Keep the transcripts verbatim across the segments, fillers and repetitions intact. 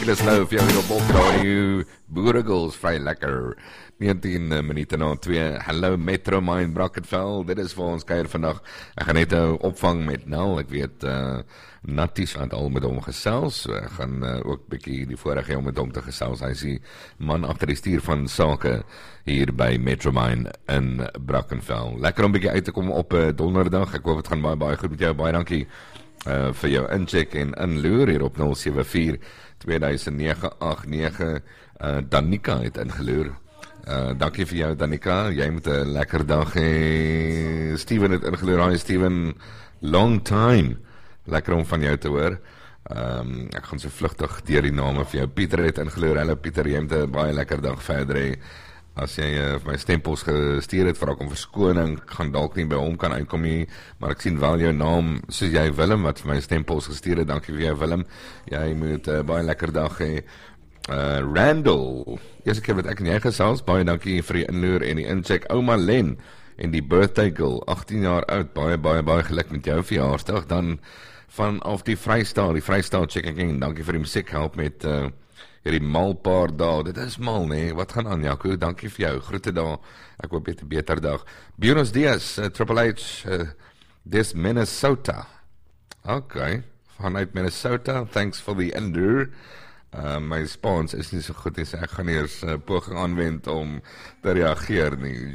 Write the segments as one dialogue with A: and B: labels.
A: Nicholas Lou vir jou hier op Bokradio. Boeregels, vry lekker. negentien minute na twee. Hallo Metro Mind Brackenfell. Dit is vir ons kuier vandag. Ek gaan net uh, opvang met Nel. Ek weet uh, Natties aan al met hom gesels. So, ek gaan uh, ook bykie die vorige om met hom te gesels. Hy is die man agter die stuur van sake hier by Metro Mind in Brackenfell. Lekker om bykie uit te kom op uh, donderdag. Ek hoop het gaan baie baie goed met jou. Baie dankie uh, vir jou incheck en inloer hier op nul sewe vier twee nege agt nege. Uh, Danica het ingeloer. Uh, dankie vir jou Danica, jy moet 'n lekker dag hê. Steven het ingeloer. Hi Steven, long time. Lekker om van jou te hoor. Um, ek gaan so vlugtig deur die name vir jou. Pieter het ingeloer. Hallo Pieter, jy moet 'n baie lekker dag verder hê. As jy uh, vir my stempels gestuur het, vra ek om verskoning, ek gaan dalk nie by hom kan uitkom nie, maar ek sien wel jou naam, soos jy Willem, wat vir my stempels gestuur het. Dankie vir jou Willem. Jy moet 'n uh, baie lekker dag hê. Uh, Randall, eerste keer wat ek en jy gesels, baie dankie vir die inloer en die incheck. Ouma Len en die birthday girl, agttien jaar oud, baie baie baie geluk met jou verjaarsdag. Dan vanaf die Vrystaat, die Vrystaat check again, dankie vir die musiek, help met uh, hierdie mal paar dae. Dit is mal, nee, wat gaan aan Jaco, dankie vir jou, groete daar, ek hoop jy het 'n beter dag. Buenos dias, uh, Triple H, uh, this Minnesota, ok, vanuit Minnesota, thanks for the inloer. Uh, my Spaans is nie so goed nie, so ek gaan eers uh, poging aanwend om te reageer nie.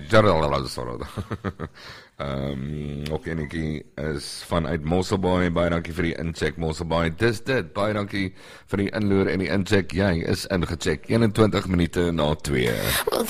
A: um, ook enetjie is vanuit Mosselbaai, baie dankie vir die incheck Mosselbaai, dis dit, baie dankie vir die inloer en die incheck, jy is ingecheck, eenentwintig minute na twee.